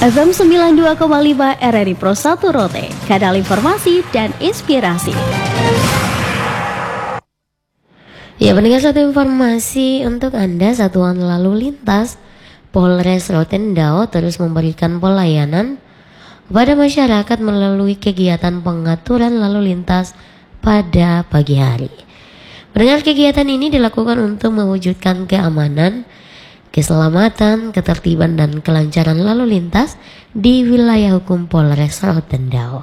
FM 92,5 RRI Pro 1 Rote, kanal informasi dan inspirasi. Ya, pendengar, satu informasi untuk Anda. Satuan Lalu Lintas Polres Rotendao terus memberikan pelayanan kepada masyarakat melalui kegiatan pengaturan lalu lintas pada pagi hari. Pendengar, kegiatan ini dilakukan untuk mewujudkan keamanan, keselamatan, ketertiban, dan kelancaran lalu lintas di wilayah hukum Polres Rotendao.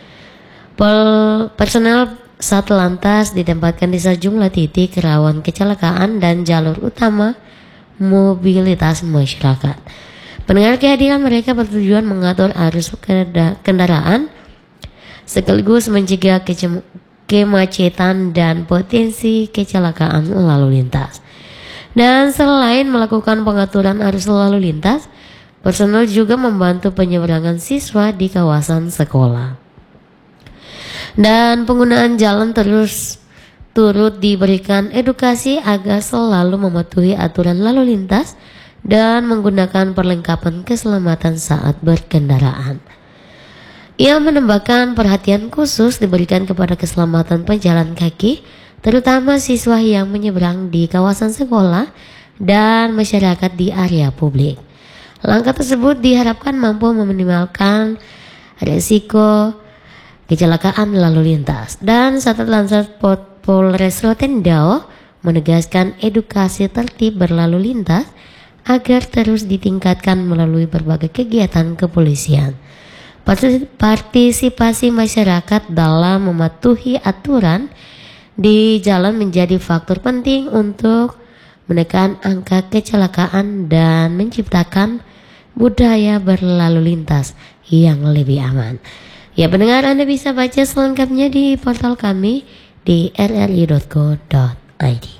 Personel Satlantas ditempatkan di sejumlah titik rawan kecelakaan dan jalur utama mobilitas masyarakat. Pendengar, kehadiran mereka bertujuan mengatur arus kendaraan sekaligus mencegah kemacetan dan potensi kecelakaan lalu lintas. Dan selain melakukan pengaturan arus lalu lintas, personel juga membantu penyeberangan siswa di kawasan sekolah. Dan penggunaan jalan turut diberikan edukasi agar selalu mematuhi aturan lalu lintas dan menggunakan perlengkapan keselamatan saat berkendaraan. Ia menambahkan perhatian khusus diberikan kepada keselamatan pejalan kaki, terutama siswa yang menyeberang di kawasan sekolah dan masyarakat di area publik. Langkah tersebut diharapkan mampu meminimalkan resiko kecelakaan lalu lintas. Dan Satlantas Polres Rotendao menegaskan edukasi tertib berlalu lintas agar terus ditingkatkan melalui berbagai kegiatan kepolisian. Partisipasi masyarakat dalam mematuhi aturan di jalan menjadi faktor penting untuk menekan angka kecelakaan dan menciptakan budaya berlalu lintas yang lebih aman. Ya, pendengar, Anda bisa baca selengkapnya di portal kami di rri.co.id.